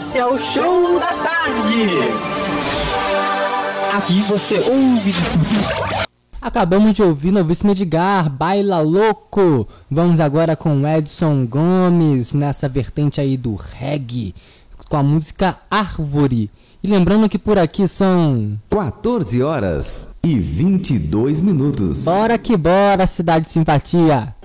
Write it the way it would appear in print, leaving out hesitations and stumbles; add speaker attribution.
Speaker 1: Esse é o Show da Tarde. Aqui você ouve tudo.
Speaker 2: Acabamos de ouvir Novíssimo Edgar, Baila Louco. Vamos agora com Edson Gomes, nessa vertente aí do reggae, com a música Árvore. E lembrando que por aqui são
Speaker 3: 14 horas e 22 minutos.
Speaker 2: Bora que bora, Cidade Simpatia.